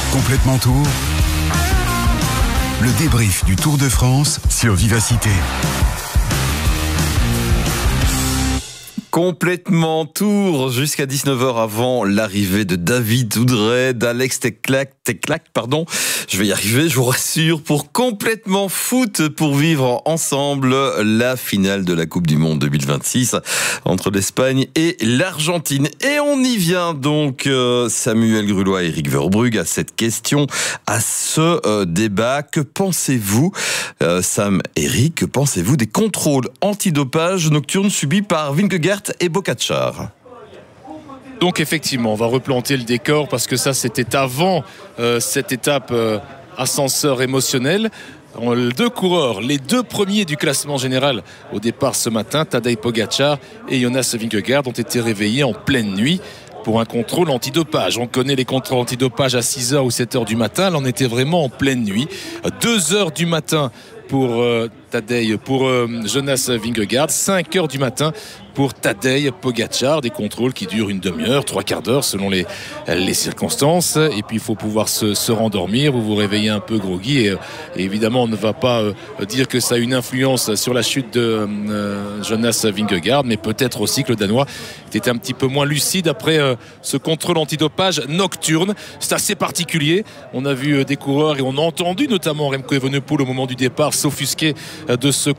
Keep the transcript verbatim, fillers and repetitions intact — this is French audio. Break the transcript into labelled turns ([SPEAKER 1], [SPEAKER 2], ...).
[SPEAKER 1] Complètement Tour. Le débrief du Tour de France sur Vivacité.
[SPEAKER 2] Complètement Tour jusqu'à dix-neuf heures avant l'arrivée de David Oudret, d'Alex Teclac, Teclac, pardon. Je vais y arriver, je vous rassure, pour Complètement Foot, pour vivre ensemble la finale de la Coupe du Monde deux mille vingt-six entre l'Espagne et l'Argentine. Et on y vient donc, euh, Samuel Grulois et Eric Verbrugge, à cette question, à ce euh, débat. Que pensez-vous, euh, Sam, Eric, que pensez-vous des contrôles antidopage nocturnes subis par Vingegaard et Pogačar?
[SPEAKER 3] Donc effectivement, on va replanter le décor parce que ça c'était avant euh, cette étape euh, ascenseur émotionnel. Deux coureurs, les deux premiers du classement général au départ ce matin, Tadej Pogačar et Jonas Vingegaard, ont été réveillés en pleine nuit pour un contrôle antidopage. On connaît les contrôles antidopage à six heures ou sept heures du matin. Là, on était vraiment en pleine nuit. deux heures du matin pour euh, Tadej, pour euh, Jonas Vingegaard, cinq heures du matin pour Tadej Pogačar, des contrôles qui durent une demi-heure, trois quarts d'heure selon les, les circonstances, et puis il faut pouvoir se, se rendormir, vous vous réveillez un peu groggy, et, et évidemment on ne va pas euh, dire que ça a une influence sur la chute de euh, Jonas Vingegaard, mais peut-être aussi que le Danois était un petit peu moins lucide après euh, ce contrôle antidopage nocturne. C'est assez particulier, on a vu euh, des coureurs et on a entendu notamment Remco Evenepoel au moment du départ s'offusquer de ce